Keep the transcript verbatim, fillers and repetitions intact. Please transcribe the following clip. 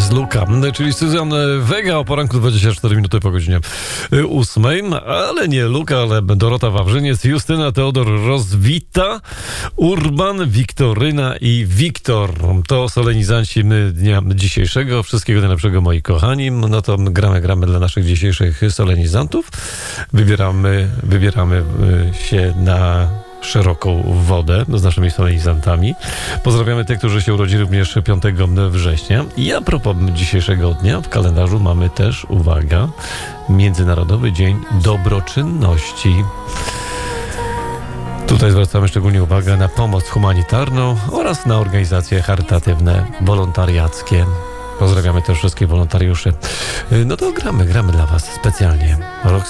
z Luka, czyli Susan Vega o poranku dwadzieścia cztery minuty po godzinie ósmej, ale nie Luka, ale Dorota Wawrzyniec, Justyna Teodor Rozwita, Urban, Wiktoryna i Wiktor. To solenizanci dnia dzisiejszego. Wszystkiego najlepszego, moi kochani. No to gramy, gramy dla naszych dzisiejszych solenizantów. Wybieramy, wybieramy się na szeroką wodę z naszymi solenizantami. Pozdrawiamy tych, którzy się urodzili również piątego września. I a propos dzisiejszego dnia, w kalendarzu mamy też, uwaga, Międzynarodowy Dzień Dobroczynności. Tutaj zwracamy szczególnie uwagę na pomoc humanitarną oraz na organizacje charytatywne, wolontariackie. Pozdrawiamy też wszystkich wolontariuszy. No to gramy, gramy dla was specjalnie. Rok